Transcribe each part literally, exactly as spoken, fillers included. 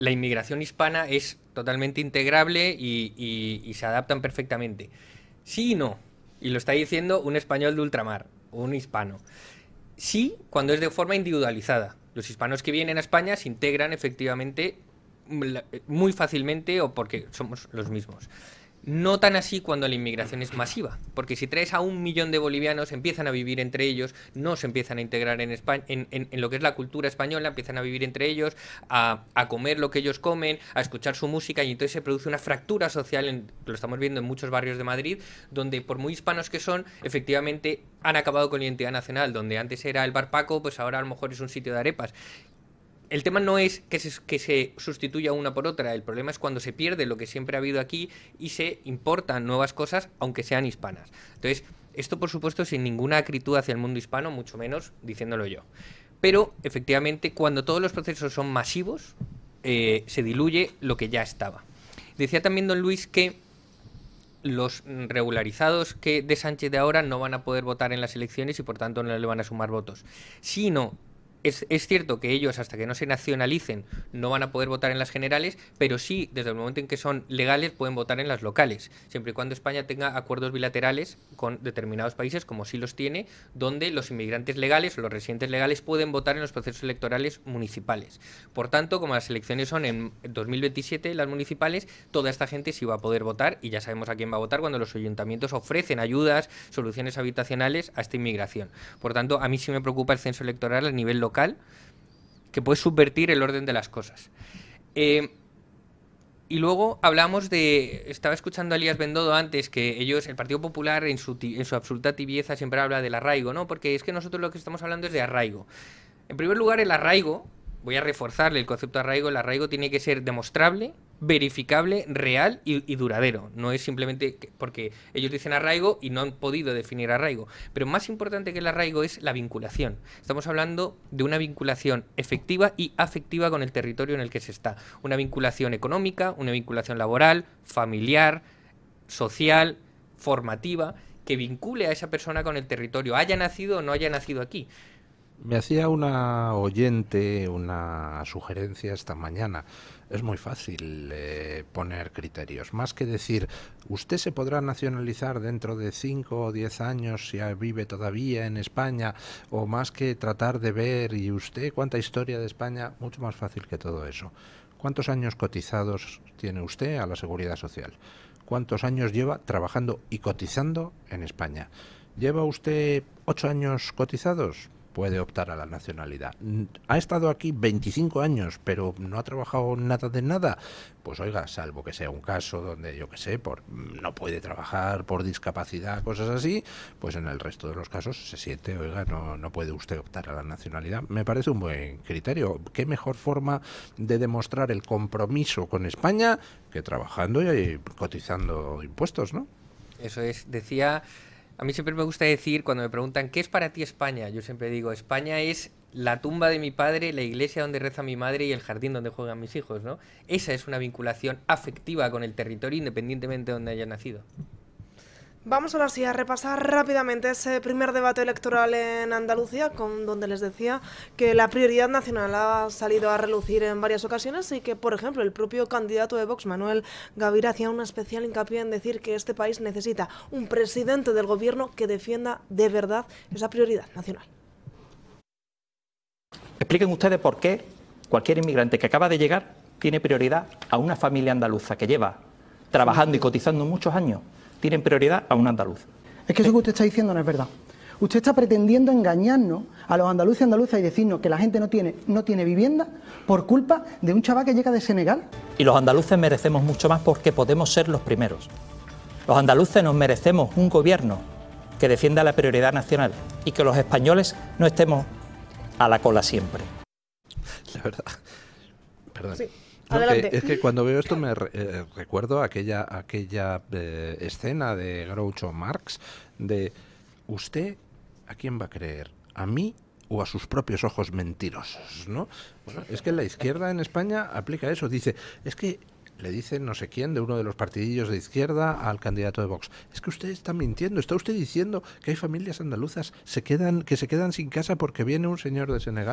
la inmigración hispana es totalmente integrable y, y- y se adaptan perfectamente. Sí y no. Y lo está diciendo un español de ultramar, un hispano. Sí, cuando es de forma individualizada. Los hispanos que vienen a España se integran efectivamente muy fácilmente o porque somos los mismos. No tan así cuando la inmigración es masiva, porque si traes a un millón de bolivianos, empiezan a vivir entre ellos, no se empiezan a integrar en, España, en, en, en lo que es la cultura española, empiezan a vivir entre ellos, a, a, comer lo que ellos comen, a escuchar su música, y entonces se produce una fractura social, en, lo estamos viendo en muchos barrios de Madrid, donde por muy hispanos que son, efectivamente han acabado con la identidad nacional, donde antes era el Bar Paco, pues ahora a lo mejor es un sitio de arepas. El tema no es que se, que se sustituya una por otra, el problema es cuando se pierde lo que siempre ha habido aquí y se importan nuevas cosas, aunque sean hispanas. Entonces, esto por supuesto sin ninguna acritud hacia el mundo hispano, mucho menos diciéndolo yo. Pero, efectivamente, cuando todos los procesos son masivos, eh, se diluye lo que ya estaba. Decía también don Luis que los regularizados que de Sánchez de ahora no van a poder votar en las elecciones y por tanto no le van a sumar votos. Sí, no. Es, es cierto que ellos, hasta que no se nacionalicen, no van a poder votar en las generales, pero sí, desde el momento en que son legales, pueden votar en las locales, siempre y cuando España tenga acuerdos bilaterales con determinados países, como sí los tiene, donde los inmigrantes legales o los residentes legales pueden votar en los procesos electorales municipales. Por tanto, como las elecciones son en dos mil veintisiete, las municipales, toda esta gente sí va a poder votar, y ya sabemos a quién va a votar cuando los ayuntamientos ofrecen ayudas, soluciones habitacionales a esta inmigración. Por tanto, a mí sí me preocupa el censo electoral a nivel local, local, que puede subvertir el orden de las cosas. Eh, y luego hablamos de, estaba escuchando a Elías Bendodo antes, que ellos, el Partido Popular en su, en su absoluta tibieza siempre habla del arraigo, ¿no? Porque es que nosotros lo que estamos hablando es de arraigo. En primer lugar, el arraigo, voy a reforzarle el concepto de arraigo, el arraigo tiene que ser demostrable, verificable, real y, y duradero. No es simplemente que, porque ellos dicen arraigo y no han podido definir arraigo. Pero más importante que el arraigo es la vinculación. Estamos hablando de una vinculación efectiva y afectiva con el territorio en el que se está. Una vinculación económica, una vinculación laboral, familiar, social, formativa, que vincule a esa persona con el territorio, haya nacido o no haya nacido aquí. Me hacía una oyente una sugerencia esta mañana. Es muy fácil eh, poner criterios. Más que decir, usted se podrá nacionalizar dentro de cinco o diez años si vive todavía en España, o más que tratar de ver, y usted cuánta historia de España, mucho más fácil que todo eso. ¿Cuántos años cotizados tiene usted a la Seguridad Social? ¿Cuántos años lleva trabajando y cotizando en España? ¿Lleva usted ocho años cotizados? Puede optar a la nacionalidad. ¿Ha estado aquí veinticinco años, pero no ha trabajado nada de nada? Pues oiga, salvo que sea un caso donde, yo qué sé, por, no puede trabajar por discapacidad, cosas así, pues en el resto de los casos se siente, oiga, no, no puede usted optar a la nacionalidad. Me parece un buen criterio. ¿Qué mejor forma de demostrar el compromiso con España que trabajando y cotizando impuestos, ¿no? Eso es, decía... A mí siempre me gusta decir, cuando me preguntan, ¿qué es para ti España? Yo siempre digo, España es la tumba de mi padre, la iglesia donde reza mi madre y el jardín donde juegan mis hijos, ¿no? Esa es una vinculación afectiva con el territorio, independientemente de donde haya nacido. Vamos ahora sí a repasar rápidamente ese primer debate electoral en Andalucía, con donde les decía que la prioridad nacional ha salido a relucir en varias ocasiones y que, por ejemplo, el propio candidato de Vox, Manuel Gavira, hacía una especial hincapié en decir que este país necesita un presidente del gobierno que defienda de verdad esa prioridad nacional. Expliquen ustedes por qué cualquier inmigrante que acaba de llegar tiene prioridad a una familia andaluza que lleva trabajando y cotizando muchos años. Tienen prioridad a un andaluz. Es que eso que usted está diciendo no es verdad. Usted está pretendiendo engañarnos a los andaluces y andaluzas y decirnos que la gente no tiene, no tiene vivienda por culpa de un chaval que llega de Senegal. Y los andaluces merecemos mucho más porque podemos ser los primeros. Los andaluces nos merecemos un gobierno que defienda la prioridad nacional y que los españoles no estemos a la cola siempre. La verdad. Perdón. Sí. No, que, es que cuando veo esto me re, eh, recuerdo aquella aquella eh, escena de Groucho Marx de ¿usted a quién va a creer? ¿A mí o a sus propios ojos mentirosos? ¿No? Bueno, es que la izquierda en España aplica eso. Dice, es que le dice no sé quién de uno de los partidillos de izquierda al candidato de Vox, es que usted está mintiendo, está usted diciendo que hay familias andaluzas se quedan, que se quedan sin casa porque viene un señor de Senegal.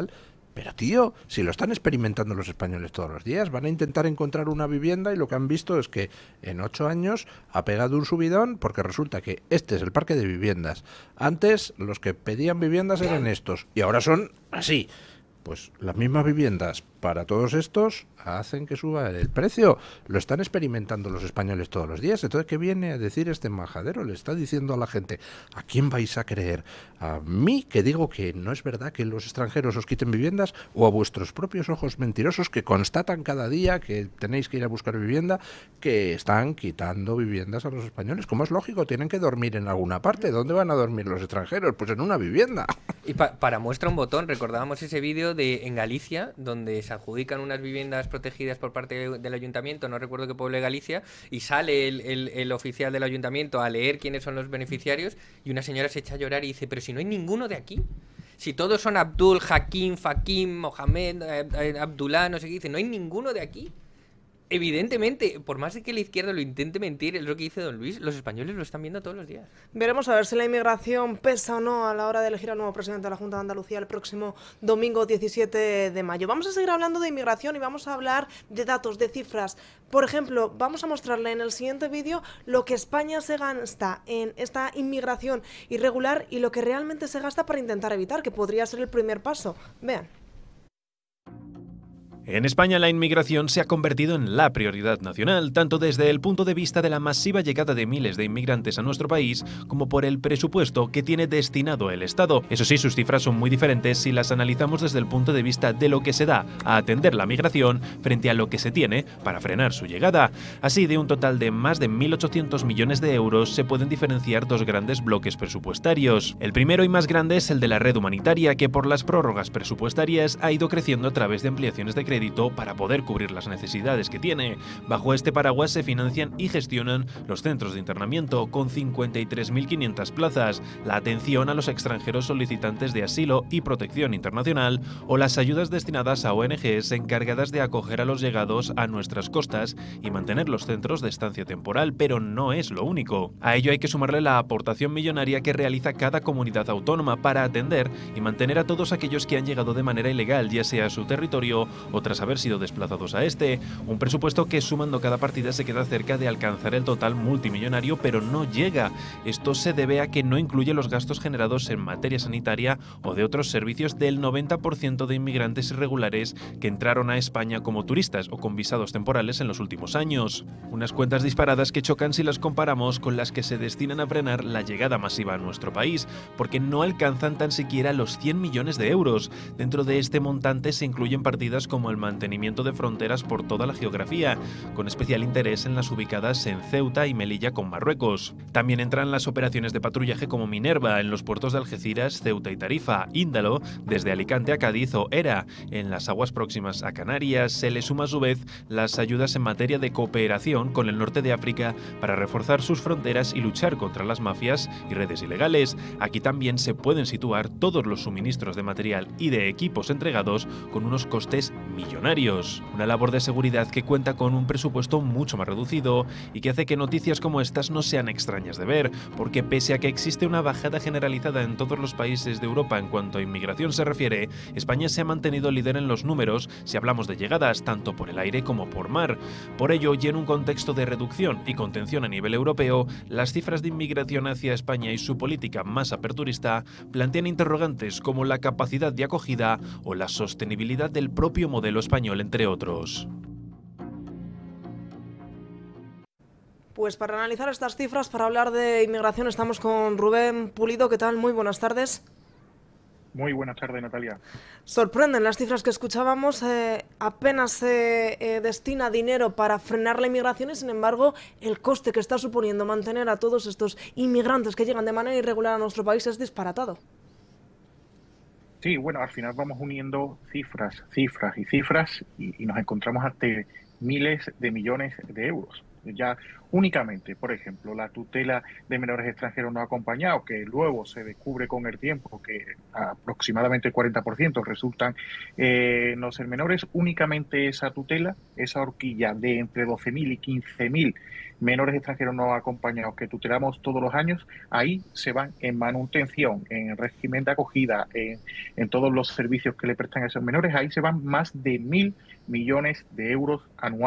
Pero tío, si lo están experimentando los españoles todos los días, van a intentar encontrar una vivienda y lo que han visto es que en ocho años ha pegado un subidón porque resulta que este es el parque de viviendas. Antes los que pedían viviendas eran estos y ahora son así. Pues las mismas viviendas para todos estos hacen que suba el precio. Lo están experimentando los españoles todos los días. Entonces, ¿qué viene a decir este majadero? Le está diciendo a la gente, ¿a quién vais a creer? ¿A mí, que digo que no es verdad que los extranjeros os quiten viviendas? ¿O a vuestros propios ojos mentirosos que constatan cada día que tenéis que ir a buscar vivienda, que están quitando viviendas a los españoles? Como es lógico, tienen que dormir en alguna parte. ¿Dónde van a dormir los extranjeros? Pues en una vivienda. Y pa para muestra un botón, recordábamos ese vídeo de en Galicia, donde se adjudican unas viviendas protegidas por parte del ayuntamiento, no recuerdo qué pueblo de Galicia, y sale el, el, el oficial del ayuntamiento a leer quiénes son los beneficiarios, y una señora se echa a llorar y dice, pero si no hay ninguno de aquí. Si todos son Abdul, Hakim, Fakim, Mohamed, eh, Abdullah, no sé qué, dice, no hay ninguno de aquí. Evidentemente, por más de que la izquierda lo intente mentir, es lo que dice don Luis, los españoles lo están viendo todos los días. Veremos a ver si la inmigración pesa o no a la hora de elegir al nuevo presidente de la Junta de Andalucía el próximo domingo diecisiete de mayo. Vamos a seguir hablando de inmigración y vamos a hablar de datos, de cifras. Por ejemplo, vamos a mostrarle en el siguiente vídeo lo que España se gasta en esta inmigración irregular y lo que realmente se gasta para intentar evitar, que podría ser el primer paso. Vean. En España la inmigración se ha convertido en la prioridad nacional, tanto desde el punto de vista de la masiva llegada de miles de inmigrantes a nuestro país, como por el presupuesto que tiene destinado el Estado. Eso sí, sus cifras son muy diferentes si las analizamos desde el punto de vista de lo que se da a atender la migración frente a lo que se tiene para frenar su llegada. Así, de un total de más de mil ochocientos millones de euros, se pueden diferenciar dos grandes bloques presupuestarios. El primero y más grande es el de la red humanitaria, que por las prórrogas presupuestarias ha ido creciendo a través de ampliaciones de crédito para poder cubrir las necesidades que tiene. Bajo este paraguas se financian y gestionan los centros de internamiento con cincuenta y tres mil quinientas plazas, la atención a los extranjeros solicitantes de asilo y protección internacional o las ayudas destinadas a O N Ges encargadas de acoger a los llegados a nuestras costas y mantener los centros de estancia temporal, pero no es lo único. A ello hay que sumarle la aportación millonaria que realiza cada comunidad autónoma para atender y mantener a todos aquellos que han llegado de manera ilegal, ya sea a su territorio o tras haber sido desplazados a este, un presupuesto que sumando cada partida se queda cerca de alcanzar el total multimillonario, pero no llega. Esto se debe a que no incluye los gastos generados en materia sanitaria o de otros servicios del noventa por ciento de inmigrantes irregulares que entraron a España como turistas o con visados temporales en los últimos años. Unas cuentas disparadas que chocan si las comparamos con las que se destinan a frenar la llegada masiva a nuestro país, porque no alcanzan tan siquiera los cien millones de euros. Dentro de este montante se incluyen partidas como el mantenimiento de fronteras por toda la geografía, con especial interés en las ubicadas en Ceuta y Melilla con Marruecos. También entran las operaciones de patrullaje como Minerva en los puertos de Algeciras, Ceuta y Tarifa, Índalo, desde Alicante a Cádiz o Hera, en las aguas próximas a Canarias. Se le suma a su vez las ayudas en materia de cooperación con el norte de África para reforzar sus fronteras y luchar contra las mafias y redes ilegales. Aquí también se pueden situar todos los suministros de material y de equipos entregados con unos costes millonarios. Una labor de seguridad que cuenta con un presupuesto mucho más reducido y que hace que noticias como estas no sean extrañas de ver, porque pese a que existe una bajada generalizada en todos los países de Europa en cuanto a inmigración se refiere, España se ha mantenido líder en los números si hablamos de llegadas tanto por el aire como por mar. Por ello, y en un contexto de reducción y contención a nivel europeo, las cifras de inmigración hacia España y su política más aperturista plantean interrogantes como la capacidad de acogida o la sostenibilidad del propio modelo español, entre otros. Pues para analizar estas cifras, para hablar de inmigración, estamos con Rubén Pulido. ¿Qué tal? Muy buenas tardes. Muy buenas tardes, Natalia. Sorprenden las cifras que escuchábamos. Eh, apenas se eh, destina dinero para frenar la inmigración y, sin embargo, el coste que está suponiendo mantener a todos estos inmigrantes que llegan de manera irregular a nuestro país es disparatado. Sí, bueno, al final vamos uniendo cifras, cifras y cifras y, y nos encontramos ante miles de millones de euros. Ya únicamente, por ejemplo, la tutela de menores extranjeros no acompañados, que luego se descubre con el tiempo que aproximadamente el cuarenta por ciento resultan eh, no ser menores, únicamente esa tutela, esa horquilla de entre doce mil y quince mil menores extranjeros no acompañados que tutelamos todos los años, ahí se van en manutención, en régimen de acogida, en, en todos los servicios que le prestan a esos menores, ahí se van más de mil millones de euros anuales.